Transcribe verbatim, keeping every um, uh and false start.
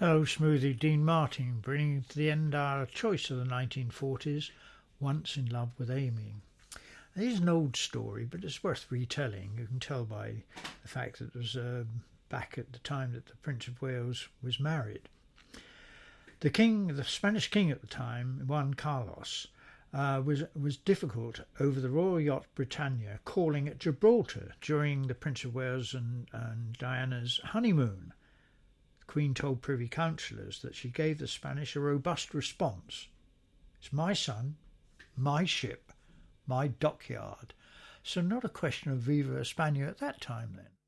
Hello, Smoothie. Dean Martin, bringing to the end our choice of the nineteen forties, Once in Love with Amy. It is an old story, but it's worth retelling. You can tell by the fact that it was uh, back at the time that the Prince of Wales was married. The king, the Spanish king at the time, Juan Carlos, uh, was was difficult over the royal yacht Britannia calling at Gibraltar during the Prince of Wales and, and Diana's honeymoon. The Queen told Privy Councillors that she gave the Spanish a robust response. It's my son, my ship, my dockyard. So not a question of Viva España at that time then.